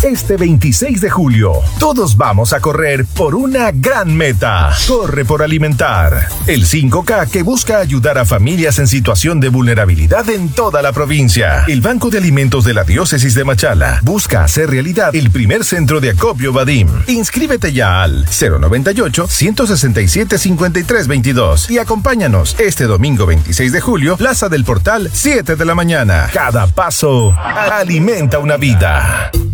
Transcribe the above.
Este 26 de julio, todos vamos a correr por una gran meta. Corre por alimentar. El 5K que busca ayudar a familias en situación de vulnerabilidad en toda la provincia. El Banco de Alimentos de la Diócesis de Machala busca hacer realidad el primer centro de acopio Vadim. Inscríbete ya al 098-167-5322 y acompáñanos este domingo 26 de julio, Plaza del Portal, 7 de la mañana. Cada paso alimenta una vida.